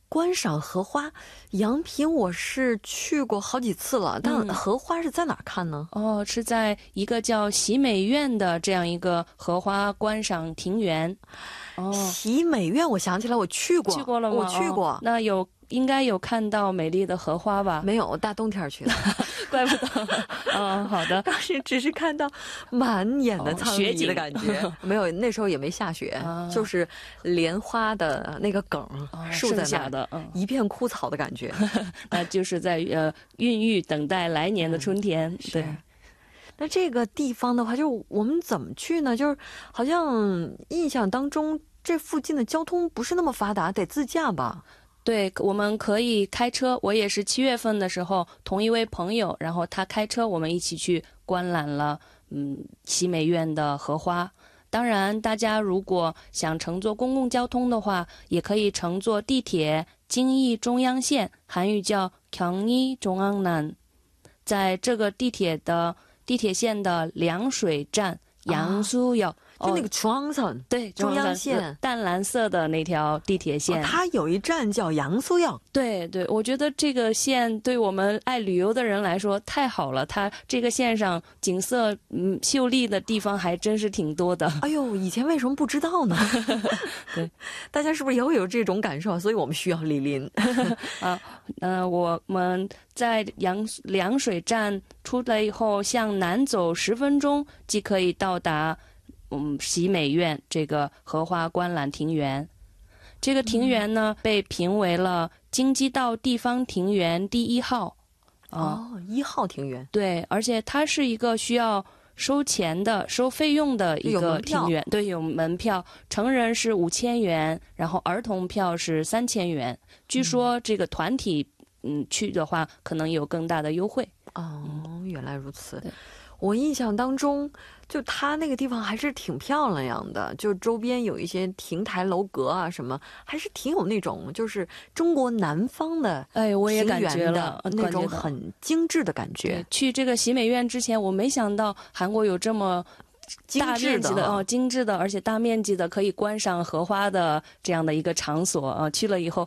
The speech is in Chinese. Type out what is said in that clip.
观赏荷花，阳平我是去过好几次了，但荷花是在哪儿看呢？ 是在一个叫喜美院的这样一个荷花观赏庭园。 喜美院，我想起来我去过。 去过了吗？ 我去过。 那应该有看到美丽的荷花吧？ 没有，大冬天去的。 怪不得。好的。 当时只是看到满眼的苍雪景夷的感觉。没有，那时候也没下雪，就是莲花的那个梗竖在那的，一片枯草的感觉。 那就是在孕育等待来年的春天。对。 那这个地方的话，就是我们怎么去呢？就是好像印象当中这附近的交通不是那么发达，得自驾吧？ 对，我们可以开车。我也是7月份的时候，同一位朋友，然后他开车，我们一起去观览了喜美院的荷花。当然，大家如果想乘坐公共交通的话，也可以乘坐地铁京义中央线，韩语叫경의중앙난。在这个地铁线的凉水站양수역， 就那个중앙선， 对， 中央线， 淡蓝色的那条地铁线。 它有一站叫양수역。 对对，我觉得这个线对我们爱旅游的人来说太好了。它这个线上景色秀丽的地方还真是挺多的。 哎呦，以前为什么不知道呢？ 对， 大家是不是也会有这种感受？所以我们需要莅临。 我们在凉水站出来以后，向南走10分钟，即可以到达喜美院这个荷花观览庭园。这个庭园呢，被评为了京畿道地方庭园第1号。 1号庭园。 对，而且它是一个需要收费用的一个庭园。对，有门票，成人是5000元，然后儿童票是3000元。据说这个团体去的话，可能有更大的优惠。 原来如此。我印象当中，就它那个地方还是挺漂亮的，就周边有一些亭台楼阁啊什么，还是挺有那种就是中国南方的我也感觉了那种很精致的感觉。 去这个喜美院之前，我没想到韩国有这么大面积的精致的，而且大面积的可以观赏荷花的这样的一个场所。去了以后